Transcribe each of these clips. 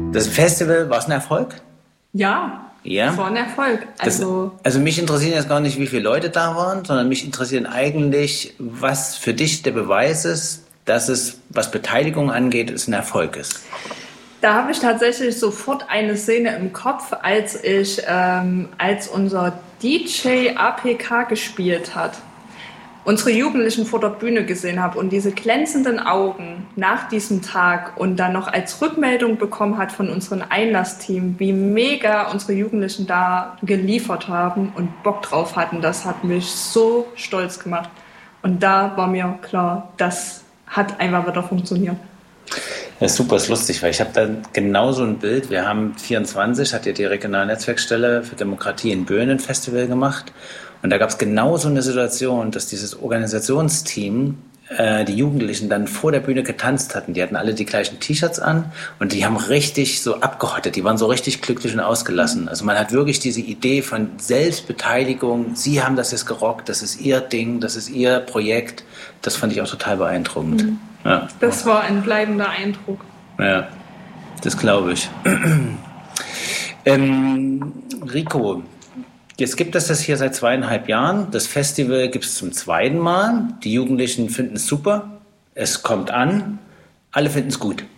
Das Festival, war es ein Erfolg? Ja, Ja? es war ein Erfolg. Also mich interessieren jetzt gar nicht, wie viele Leute da waren, sondern mich interessieren eigentlich, was für dich der Beweis ist, dass es, was Beteiligung angeht, es ein Erfolg ist. Da habe ich tatsächlich sofort eine Szene im Kopf, als unser DJ APK gespielt hat, unsere Jugendlichen vor der Bühne gesehen habe und diese glänzenden Augen nach diesem Tag und dann noch als Rückmeldung bekommen hat von unserem Einlassteam, wie mega unsere Jugendlichen da geliefert haben und Bock drauf hatten. Das hat mich so stolz gemacht. Und da war mir klar, das hat einfach wieder funktioniert. Ja, super, ist lustig, weil ich habe da genau so ein Bild. Wir haben 24, hat ja die regionale Netzwerkstelle für Demokratie in Böen ein Festival gemacht. Und da gab es genau so eine Situation, dass dieses Organisationsteam die Jugendlichen dann vor der Bühne getanzt hatten. Die hatten alle die gleichen T-Shirts an und die haben richtig so abgehottet. Die waren so richtig glücklich und ausgelassen. Also man hat wirklich diese Idee von Selbstbeteiligung. Sie haben das jetzt gerockt, das ist ihr Ding, das ist ihr Projekt. Das fand ich auch total beeindruckend. Mhm. Ja. Das war ein bleibender Eindruck. Ja, das glaube ich. Rico, jetzt gibt es das hier seit 2,5 Jahren. Das Festival gibt es zum 2. Mal. Die Jugendlichen finden es super. Es kommt an. Alle finden es gut.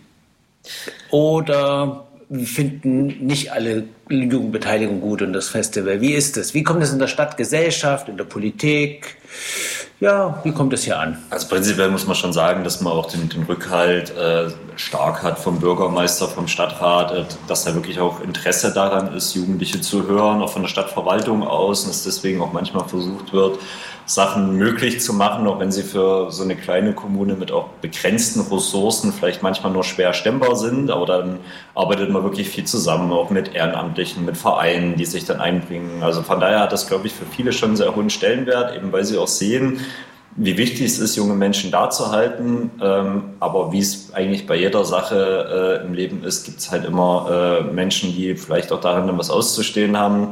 Oder finden nicht alle Jugendbeteiligung gut und das Festival. Wie ist es? Wie kommt es in der Stadtgesellschaft, in der Politik? Ja, wie kommt es hier an? Also prinzipiell muss man schon sagen, dass man auch den Rückhalt stark hat vom Bürgermeister, vom Stadtrat, dass da wirklich auch Interesse daran ist, Jugendliche zu hören, auch von der Stadtverwaltung aus, und dass deswegen auch manchmal versucht wird, Sachen möglich zu machen, auch wenn sie für so eine kleine Kommune mit auch begrenzten Ressourcen vielleicht manchmal nur schwer stemmbar sind, aber dann arbeitet man wirklich viel zusammen, auch mit Ehrenamtlichen, mit Vereinen, die sich dann einbringen. Also von daher hat das, glaube ich, für viele schon einen sehr hohen Stellenwert, eben weil sie auch sehen, wie wichtig es ist, junge Menschen da zu halten. Aber wie es eigentlich bei jeder Sache im Leben ist, gibt es halt immer Menschen, die vielleicht auch darin dann was auszustehen haben.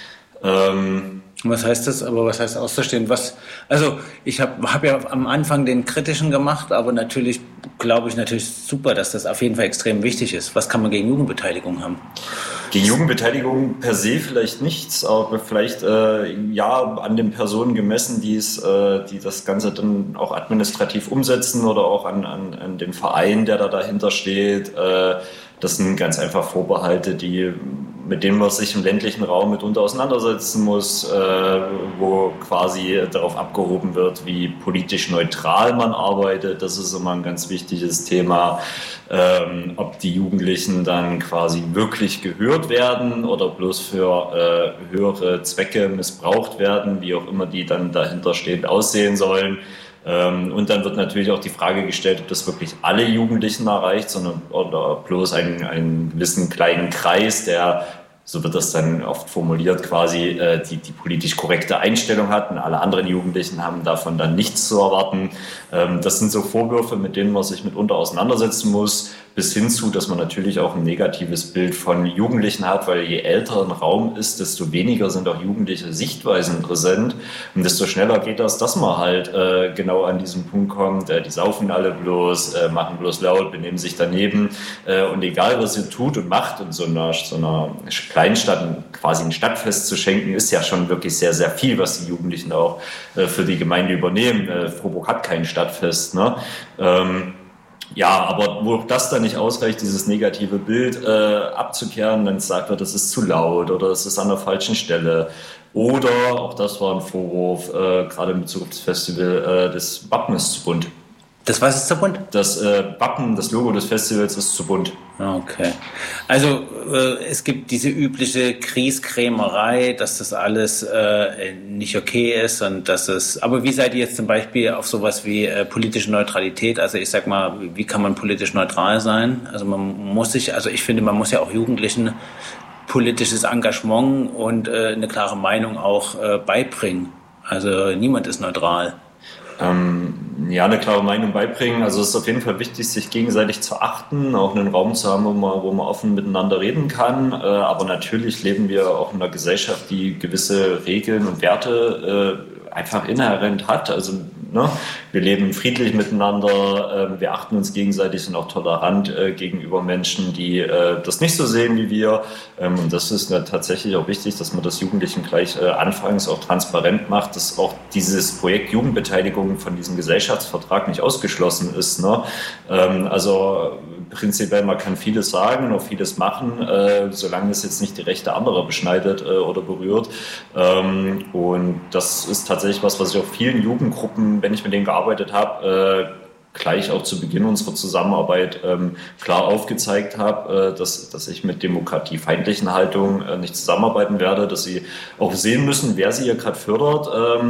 Was heißt das? Aber was heißt auszustehen? Also ich hab ja am Anfang den kritischen gemacht, aber natürlich glaube ich natürlich super, dass das auf jeden Fall extrem wichtig ist. Was kann man gegen Jugendbeteiligung haben? Gegen Jugendbeteiligung per se vielleicht nichts, aber vielleicht ja an den Personen gemessen, die das Ganze dann auch administrativ umsetzen oder auch an den Verein, der da dahinter steht. Das sind ganz einfach Vorbehalte, mit denen man sich im ländlichen Raum mitunter auseinandersetzen muss, wo quasi darauf abgehoben wird, wie politisch neutral man arbeitet. Das ist immer ein ganz wichtiges Thema, ob die Jugendlichen dann quasi wirklich gehört werden oder bloß für höhere Zwecke missbraucht werden, wie auch immer die dann dahinter stehend aussehen sollen. Und dann wird natürlich auch die Frage gestellt, ob das wirklich alle Jugendlichen erreicht, oder bloß einen gewissen kleinen Kreis, der, so wird das dann oft formuliert, quasi die politisch korrekte Einstellung hat, und alle anderen Jugendlichen haben davon dann nichts zu erwarten. Das sind so Vorwürfe, mit denen man sich mitunter auseinandersetzen muss, bis hin zu, dass man natürlich auch ein negatives Bild von Jugendlichen hat, weil je älter ein Raum ist, desto weniger sind auch jugendliche Sichtweisen präsent und desto schneller geht das, dass man halt genau an diesen Punkt kommt, die saufen alle bloß, machen bloß laut, benehmen sich daneben und egal was ihr tut und macht in so einer Kleinstadt quasi ein Stadtfest zu schenken, ist ja schon wirklich sehr, sehr viel, was die Jugendlichen auch für die Gemeinde übernehmen. Frohburg hat kein Stadtfest, ne? Ja, aber wo das dann nicht ausreicht, dieses negative Bild abzukehren, dann sagt wird, das ist zu laut oder es ist an der falschen Stelle. Oder, auch das war ein Vorwurf, gerade in Bezug auf das Festival, das Wappen ist zu bunt. Das was ist zu bunt? Das Wappen, das Logo des Festivals ist zu bunt. Okay. Also es gibt diese übliche Grieskrämerei, dass das alles nicht okay ist und dass es. Aber wie seid ihr jetzt zum Beispiel auf sowas wie politische Neutralität? Also ich sag mal, wie kann man politisch neutral sein? Also ich finde, man muss ja auch Jugendlichen politisches Engagement und eine klare Meinung auch beibringen. Also niemand ist neutral. Ja, eine klare Meinung beibringen. Also es ist auf jeden Fall wichtig, sich gegenseitig zu achten, auch einen Raum zu haben, wo man offen miteinander reden kann. Aber natürlich leben wir auch in einer Gesellschaft, die gewisse Regeln und Werte einfach inhärent hat. Also wir leben friedlich miteinander, wir achten uns gegenseitig, sind auch tolerant gegenüber Menschen, die das nicht so sehen wie wir. Und das ist tatsächlich auch wichtig, dass man das Jugendlichen gleich anfangs auch transparent macht, dass auch dieses Projekt Jugendbeteiligung von diesem Gesellschaftsvertrag nicht ausgeschlossen ist. Also prinzipiell, man kann vieles sagen und auch vieles machen, solange es jetzt nicht die Rechte anderer beschneidet oder berührt. Und das ist tatsächlich was ich auch vielen Jugendgruppen, wenn ich mit denen gearbeitet habe, gleich auch zu Beginn unserer Zusammenarbeit klar aufgezeigt habe, dass ich mit demokratiefeindlichen Haltungen nicht zusammenarbeiten werde, dass sie auch sehen müssen, wer sie hier gerade fördert,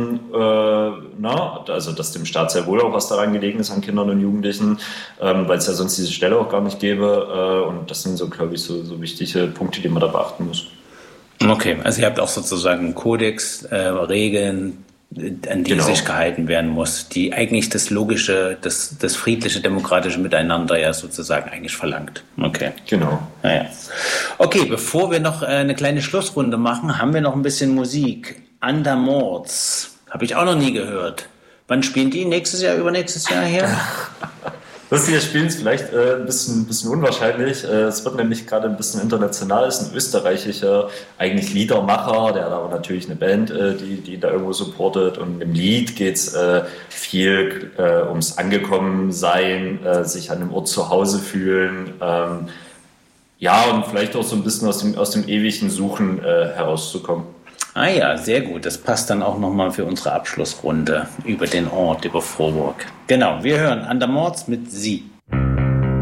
also dass dem Staat sehr wohl auch was daran gelegen ist an Kindern und Jugendlichen, weil es ja sonst diese Stelle auch gar nicht gäbe, und das sind so, glaube ich, so wichtige Punkte, die man da beachten muss. Okay, also ihr habt auch sozusagen einen Kodex, Regeln, an die sich gehalten werden muss, die eigentlich das logische, das friedliche, demokratische Miteinander ja sozusagen eigentlich verlangt. Okay. Genau. Naja. Okay, bevor wir noch eine kleine Schlussrunde machen, haben wir noch ein bisschen Musik. Undermords. Habe ich auch noch nie gehört. Wann spielen die? Nächstes Jahr, übernächstes Jahr her? Lustige Spielen ist vielleicht ein bisschen unwahrscheinlich. Es wird nämlich gerade ein bisschen international. Es ist ein österreichischer, eigentlich Liedermacher, der hat aber natürlich eine Band, die da irgendwo supportet. Und im Lied geht es viel ums Angekommensein, sich an dem Ort zu Hause fühlen. Und vielleicht auch so ein bisschen aus dem ewigen Suchen herauszukommen. Ah ja, sehr gut. Das passt dann auch nochmal für unsere Abschlussrunde über den Ort, über Vorburg. Genau, wir hören Undermords mit Sie.